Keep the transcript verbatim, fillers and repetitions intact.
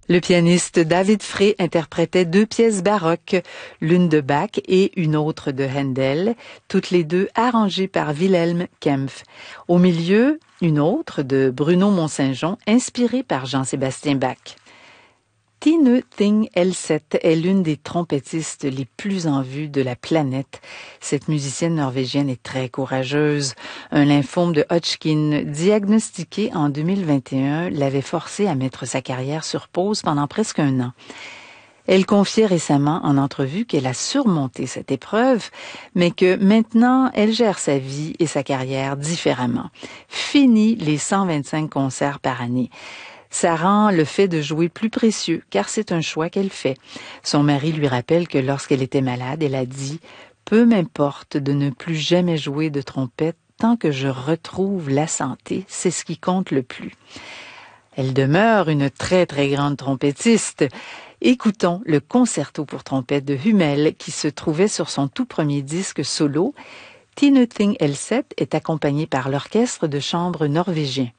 Le pianiste David Frey interprétait deux pièces baroques, l'une de Bach et une autre de Handel, toutes les deux arrangées par Wilhelm Kempff. Au milieu, une autre de Bruno Mont-Saint-Jean, inspirée par Jean-Sébastien Bach. Tine Thing Elseth est l'une des trompettistes les plus en vue de la planète. Cette musicienne norvégienne est très courageuse. Un lymphome de Hodgkin diagnostiqué en deux mille vingt et un l'avait forcée à mettre sa carrière sur pause pendant presque un an. Elle confiait récemment en entrevue qu'elle a surmonté cette épreuve, mais que maintenant, elle gère sa vie et sa carrière différemment. Fini les cent vingt-cinq concerts par année. Ça rend le fait de jouer plus précieux, car c'est un choix qu'elle fait. Son mari lui rappelle que lorsqu'elle était malade, elle a dit « Peu m'importe de ne plus jamais jouer de trompette, tant que je retrouve la santé, c'est ce qui compte le plus. » Elle demeure une très très grande trompettiste. Écoutons le concerto pour trompette de Hummel qui se trouvait sur son tout premier disque solo. Tine Thing Elseth est accompagnée par l'orchestre de chambre norvégien.